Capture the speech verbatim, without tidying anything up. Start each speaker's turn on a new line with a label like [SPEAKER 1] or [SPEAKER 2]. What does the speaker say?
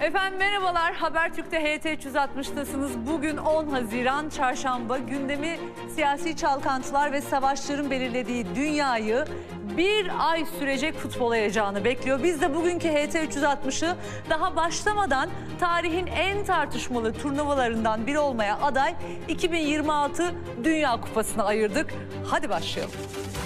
[SPEAKER 1] Efendim merhabalar, Habertürk'te H T üç yüz altmış'tasınız. Bugün on Haziran Çarşamba, gündemi siyasi çalkantılar ve savaşların belirlediği dünyayı bir ay sürecek futbol heyecanı bekliyor. Biz de bugünkü H T üç yüz altmış'ı daha başlamadan tarihin en tartışmalı turnuvalarından biri olmaya aday iki bin yirmi altı Dünya Kupası'na ayırdık. Hadi başlayalım.